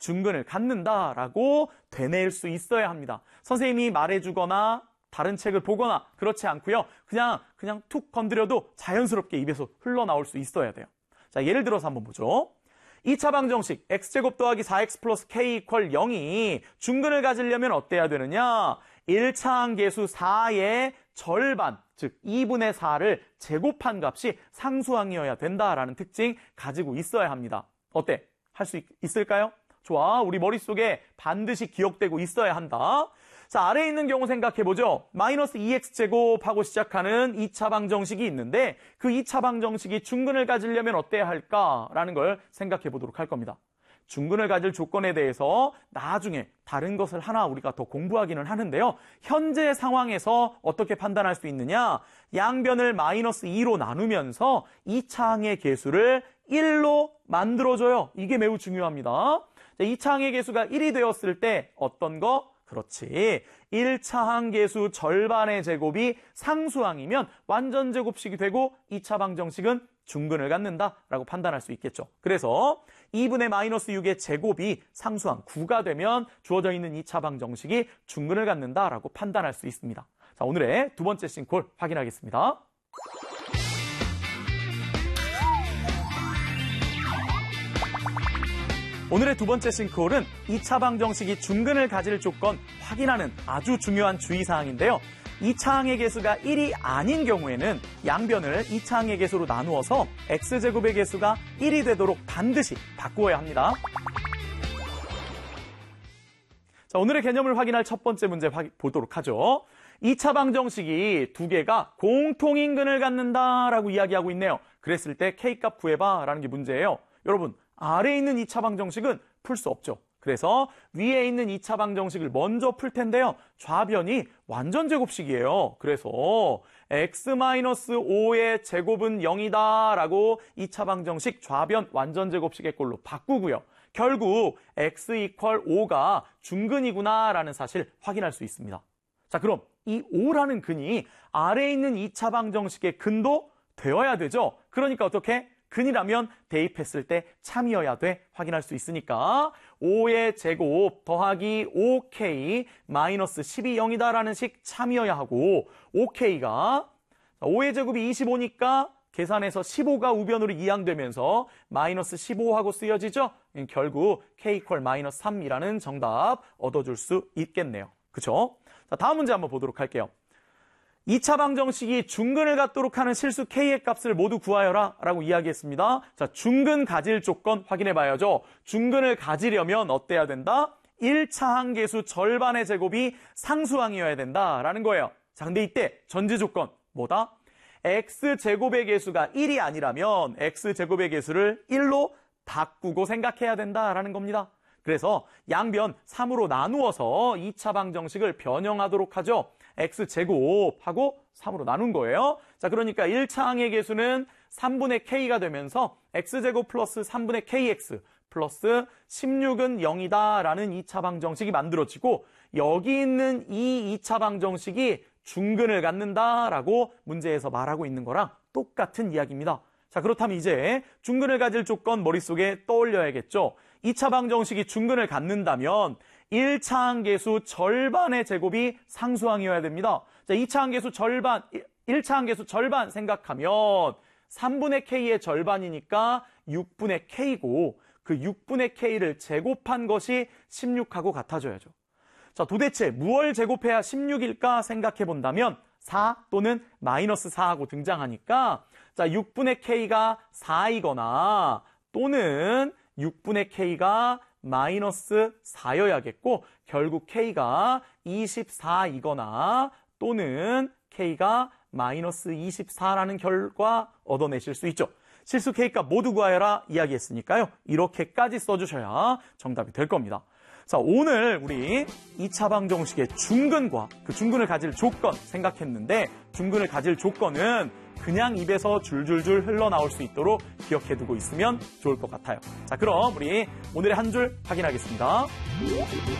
중근을 갖는다라고 되뇌일 수 있어야 합니다. 선생님이 말해주거나 다른 책을 보거나 그렇지 않고요. 그냥 툭 건드려도 자연스럽게 입에서 흘러나올 수 있어야 돼요. 자, 예를 들어서 한번 보죠. 2차 방정식 x제곱 더하기 4x 플러스 k 이퀄 0이 중근을 가지려면 어때야 되느냐? 1차 항계수 4의 절반, 즉 2분의 4를 제곱한 값이 상수항이어야 된다라는 특징 가지고 있어야 합니다. 어때? 할 수 있을까요? 좋아, 우리 머릿속에 반드시 기억되고 있어야 한다. 자, 아래에 있는 경우 생각해보죠. 마이너스 2x제곱하고 시작하는 2차 방정식이 있는데 그 2차 방정식이 중근을 가지려면 어때야 할까라는 걸 생각해보도록 할 겁니다. 중근을 가질 조건에 대해서 나중에 다른 것을 하나 우리가 더 공부하기는 하는데요. 현재 상황에서 어떻게 판단할 수 있느냐? 양변을 마이너스 2로 나누면서 2차 항의 계수를 1로 만들어줘요. 이게 매우 중요합니다. 2차 항의 계수가 1이 되었을 때 어떤 거? 그렇지. 1차 항계수 절반의 제곱이 상수항이면 완전 제곱식이 되고 2차 방정식은 중근을 갖는다라고 판단할 수 있겠죠. 그래서 2분의 마이너스 6의 제곱이 상수항 9가 되면 주어져 있는 2차 방정식이 중근을 갖는다라고 판단할 수 있습니다. 자, 오늘의 두 번째 싱콜 확인하겠습니다. 오늘의 두 번째 싱크홀은 2차 방정식이 중근을 가질 조건 확인하는 아주 중요한 주의사항인데요. 2차 항의 계수가 1이 아닌 경우에는 양변을 2차 항의 계수로 나누어서 x제곱의 계수가 1이 되도록 반드시 바꾸어야 합니다. 자, 오늘의 개념을 확인할 첫 번째 문제 보도록 하죠. 2차 방정식이 두 개가 공통인근을 갖는다라고 이야기하고 있네요. 그랬을 때 K값 구해봐라는 게 문제예요. 여러분, 아래에 있는 2차 방정식은 풀 수 없죠. 그래서 위에 있는 2차 방정식을 먼저 풀 텐데요. 좌변이 완전 제곱식이에요. 그래서 x-5의 제곱은 0이다 라고 2차 방정식 좌변 완전 제곱식의 꼴로 바꾸고요. 결국 x 이퀄 5가 중근이구나 라는 사실 확인할 수 있습니다. 자, 그럼 이 5라는 근이 아래에 있는 2차 방정식의 근도 되어야 되죠. 그러니까 어떻게? 근이라면 대입했을 때 참이어야 돼 확인할 수 있으니까 5의 제곱 더하기 5k 마이너스 12 0이다라는 식 참이어야 하고 5k가 5의 제곱이 25니까 계산해서 15가 우변으로 이항되면서 마이너스 15하고 쓰여지죠. 결국 k 이퀄 마이너스 3이라는 정답 얻어줄 수 있겠네요. 그쵸? 자, 다음 문제 한번 보도록 할게요. 2차 방정식이 중근을 갖도록 하는 실수 k의 값을 모두 구하여라 라고 이야기했습니다. 자, 중근 가질 조건 확인해 봐야죠. 중근을 가지려면 어때야 된다? 1차 항계수 절반의 제곱이 상수항이어야 된다라는 거예요. 자, 근데 이때 전제 조건 뭐다? x제곱의 계수가 1이 아니라면 x제곱의 계수를 1로 바꾸고 생각해야 된다라는 겁니다. 그래서 양변 3으로 나누어서 2차 방정식을 변형하도록 하죠. x제곱하고 3으로 나눈 거예요. 자, 그러니까 1차 항의 계수는 3분의 k가 되면서 x제곱 플러스 3분의 kx 플러스 16은 0이다 라는 2차 방정식이 만들어지고 여기 있는 이 2차 방정식이 중근을 갖는다라고 문제에서 말하고 있는 거랑 똑같은 이야기입니다. 자, 그렇다면 이제 중근을 가질 조건 머릿속에 떠올려야겠죠. 2차 방정식이 중근을 갖는다면 1차 항계수 절반의 제곱이 상수항이어야 됩니다. 자, 2차 항계수 절반, 1차 항계수 절반 생각하면 3분의 k의 절반이니까 6분의 k고 그 6분의 k를 제곱한 것이 16하고 같아져야죠. 자, 도대체 무엇을 제곱해야 16일까 생각해 본다면 4 또는 마이너스 4하고 등장하니까 자, 6분의 k가 4이거나 또는 6분의 k가 마이너스 4여야겠고 결국 k가 24이거나 또는 k가 마이너스 24라는 결과 얻어내실 수 있죠. 실수 k값 모두 구하여라 이야기했으니까요. 이렇게까지 써주셔야 정답이 될 겁니다. 자, 오늘 우리 2차 방정식의 중근과 그 중근을 가질 조건 생각했는데 중근을 가질 조건은 그냥 입에서 줄줄줄 흘러나올 수 있도록 기억해두고 있으면 좋을 것 같아요. 자, 그럼 우리 오늘의 한 줄 확인하겠습니다.